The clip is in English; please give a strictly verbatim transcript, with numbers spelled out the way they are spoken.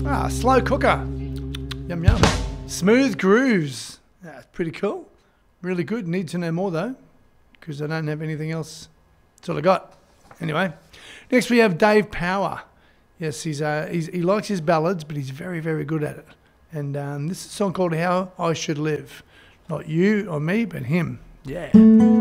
Ah, Slow Cooker. Yum, yum. Smooth Grooves. That's pretty cool. Really good. Need to know more, though, because I don't have anything else. That's all I got. Anyway, next we have Dave Power. Yes, he's, uh, he's he likes his ballads, but he's very, very good at it. And um, this is a song called How I Should Live. Not you or me, but him. Yeah.